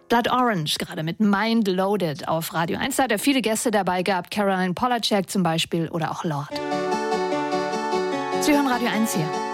Blood Orange, gerade mit Mind Loaded auf Radio 1. Da hat er viele Gäste dabei gehabt, Caroline Polachek zum Beispiel oder auch Lord. Sie hören Radio 1 hier.